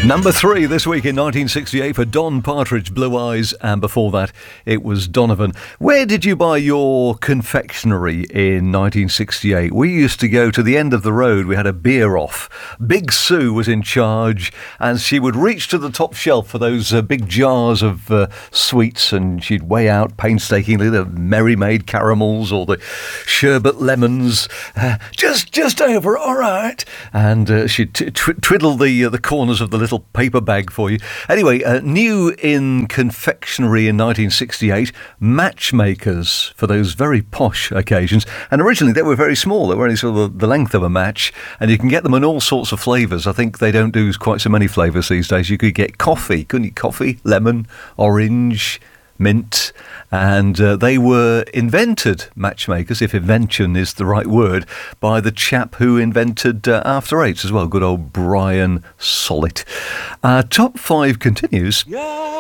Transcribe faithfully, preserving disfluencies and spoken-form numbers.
Number three this week in nineteen sixty-eight for Don Partridge, Blue Eyes, and before that it was Donovan. Where did you buy your confectionery in nineteen sixty-eight? We used to go to the end of the road. We had a beer off. Big Sue was in charge, and she would reach to the top shelf for those uh, big jars of uh, sweets, and she'd weigh out painstakingly the Merry Maid caramels or the sherbet lemons. Uh, just just over, all right. And uh, she'd t- tw- twiddle the uh, the corners of the little paper bag for you. Anyway, uh, new in confectionery in nineteen sixty-eight, matchmakers for those very posh occasions. And originally they were very small. They were only sort of the length of a match, and you can get them in all sorts of flavours. I think they don't do quite so many flavours these days. You could get coffee, couldn't you? Coffee, lemon, orange, mint, and uh, they were invented, matchmakers, if invention is the right word, by the chap who invented uh, After Eights as well, good old Brian Sollitt. Uh, top five continues. Yeah.